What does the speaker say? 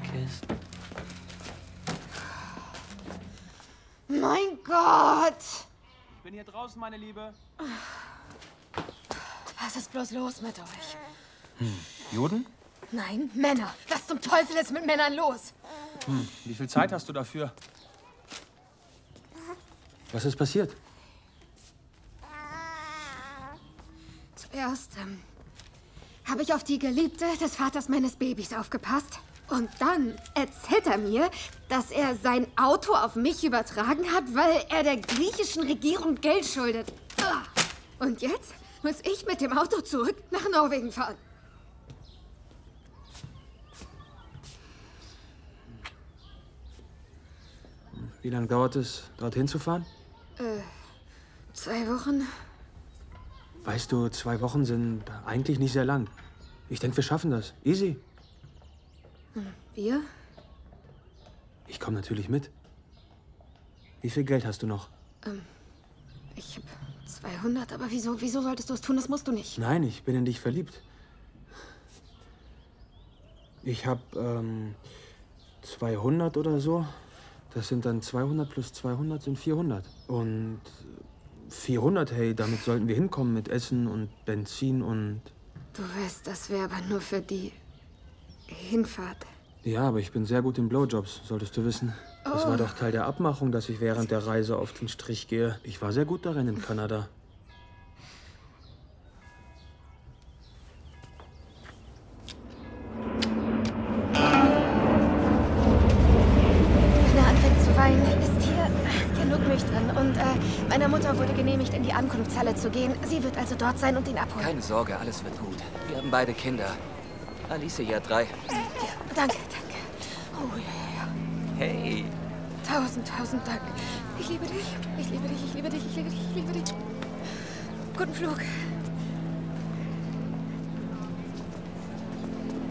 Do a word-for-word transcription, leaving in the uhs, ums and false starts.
kiss. Mein Gott! Ich bin hier draußen, meine Liebe. Was ist bloß los mit euch? Hm. Juden? Nein, Männer. Was zum Teufel ist mit Männern los? Hm. Wie viel Zeit hast du dafür? Was ist passiert? Zuerst ähm, habe ich auf die Geliebte des Vaters meines Babys aufgepasst. Und dann erzählt er mir, dass er sein Auto auf mich übertragen hat, weil er der griechischen Regierung Geld schuldet. Und jetzt muss ich mit dem Auto zurück nach Norwegen fahren. Wie lange dauert es, dorthin zu fahren? Äh, zwei Wochen. Weißt du, zwei Wochen sind eigentlich nicht sehr lang. Ich denke, wir schaffen das. Easy. Wir? Ich komme natürlich mit. Wie viel Geld hast du noch? Ähm, ich habe zweihundert, aber wieso, wieso solltest du es tun? Das musst du nicht. Nein, ich bin in dich verliebt. Ich habe ähm, zweihundert oder so. Das sind dann zweihundert plus zweihundert sind vierhundert. Und vierhundert, hey, damit sollten wir hinkommen mit Essen und Benzin und... Du weißt, das wäre aber nur für die Hinfahrt. Ja, aber ich bin sehr gut in Blowjobs, solltest du wissen. Das Oh. war doch Teil der Abmachung, dass ich während der Reise auf den Strich gehe. Ich war sehr gut darin in Kanada. Wenn er anfängt zu weinen, ist hier genug Milch drin. Und äh, meiner Mutter wurde genehmigt, in die Ankunftshalle zu gehen. Sie wird also dort sein und ihn abholen. Keine Sorge, alles wird gut. Wir haben beide Kinder. Alicia hat drei. Ja, danke, danke. Oh, ja, ja, ja. Hey. Tausend, tausend Dank. Ich liebe dich. Ich liebe dich, ich liebe dich, ich liebe dich, ich liebe dich. Guten Flug.